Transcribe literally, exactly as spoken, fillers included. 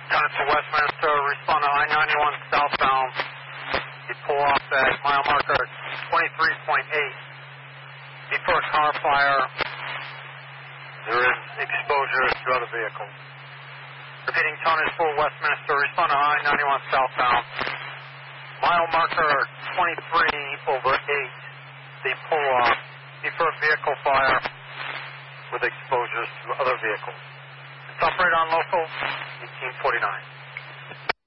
Turn to Westminster, respond to I ninety-one southbound. You pull off at mile marker twenty-three point eight. Before a car fire, there is exposure to other vehicles. Repeating, tonnage for Westminster, respond to I ninety-one southbound. Mile marker twenty-three over eight. The pull off before vehicle fire with exposures to other vehicles. It's operate on local eighteen forty-nine.